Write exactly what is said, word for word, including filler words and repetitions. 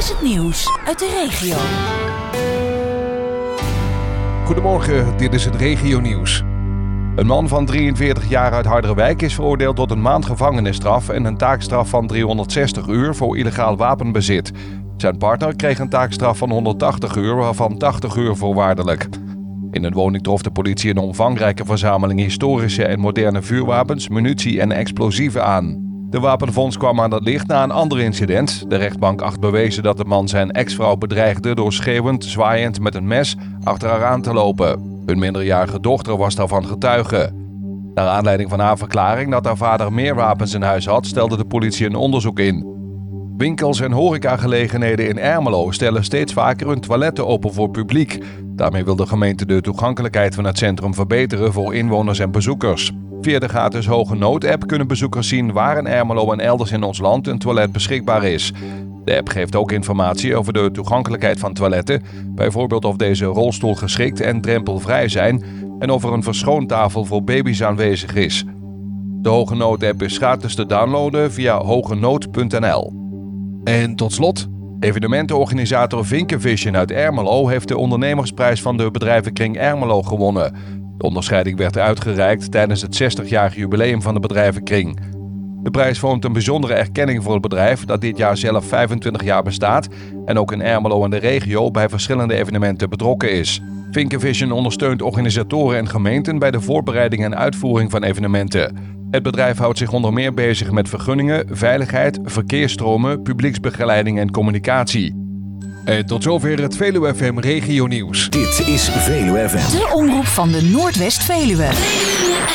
is het nieuws uit de regio. Goedemorgen, dit is het regionieuws. Een man van drieënveertig jaar uit Harderwijk is veroordeeld tot een maand gevangenisstraf en een taakstraf van driehonderdzestig uur voor illegaal wapenbezit. Zijn partner kreeg een taakstraf van honderdtachtig uur, waarvan tachtig uur voorwaardelijk. In een woning trof de politie een omvangrijke verzameling historische en moderne vuurwapens, munitie en explosieven aan. De wapenfonds kwam aan het licht na een ander incident. De rechtbank acht bewezen dat de man zijn ex-vrouw bedreigde door schreeuwend, zwaaiend met een mes achter haar aan te lopen. Hun minderjarige dochter was daarvan getuige. Naar aanleiding van haar verklaring dat haar vader meer wapens in huis had, stelde de politie een onderzoek in. Winkels en horecagelegenheden in Ermelo stellen steeds vaker hun toiletten open voor publiek. Daarmee wil de gemeente de toegankelijkheid van het centrum verbeteren voor inwoners en bezoekers. Via de gratis Hoge Nood-app kunnen bezoekers zien waar in Ermelo en elders in ons land een toilet beschikbaar is. De app geeft ook informatie over de toegankelijkheid van toiletten, bijvoorbeeld of deze rolstoelgeschikt en drempelvrij zijn en of er een verschoontafel voor baby's aanwezig is. De Hoge Nood-app is gratis te downloaden via hogenood punt n l. En tot slot, evenementenorganisator Vinkenvision uit Ermelo heeft de ondernemersprijs van de bedrijvenkring Ermelo gewonnen. De onderscheiding werd uitgereikt tijdens het zestigjarig jubileum van de bedrijvenkring. De prijs vormt een bijzondere erkenning voor het bedrijf dat dit jaar zelf vijfentwintig jaar bestaat en ook in Ermelo en de regio bij verschillende evenementen betrokken is. Vinkenvision ondersteunt organisatoren en gemeenten bij de voorbereiding en uitvoering van evenementen. Het bedrijf houdt zich onder meer bezig met vergunningen, veiligheid, verkeersstromen, publieksbegeleiding en communicatie. En tot zover het Veluwe F M Regionieuws. Dit is Veluwe F M. De omroep van de Noordwest-Veluwe.